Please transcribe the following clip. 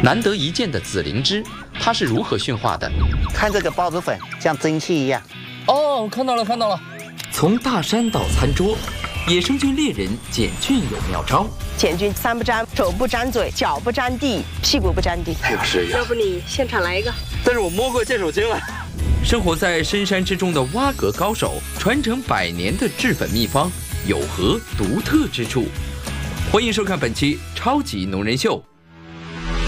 难得一见的紫灵芝，它是如何驯化的？ 看这个孢子粉像蒸汽一样。 哦，看到了，看到了。 从大山到餐桌，野生菌猎人捡菌有妙招。 捡菌3不沾，手不沾嘴，脚不沾地，屁股不沾地。 太有诗意了。 要不你现场来一个？ 但是我摸过见手青了。 生活在深山之中的蛙蛤高手，传承100年的制粉秘方，有何独特之处？欢迎收看本期《超级农人秀》。